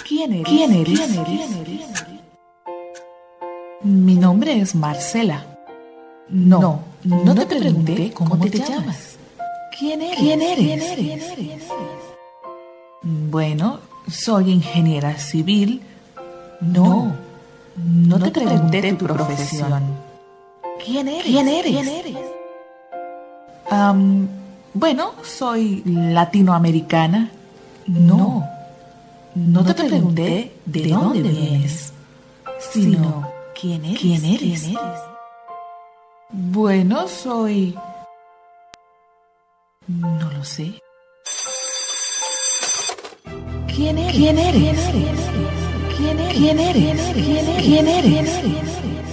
¿Quién eres? ¿Quién eres? Mi nombre es Marcela. No te pregunté cómo te llamas. ¿Quién eres? ¿Quién eres? Bueno, soy ingeniera civil. No te pregunté tu profesión. ¿Quién eres? ¿Quién eres? Bueno, soy latinoamericana. No te pregunté de dónde vienes, sino ¿quién eres? ¿Quién eres? Bueno, soy... No lo sé. ¿Quién eres? ¿Quién eres? ¿Quién eres? ¿Quién eres? ¿Quién eres? ¿Quién eres?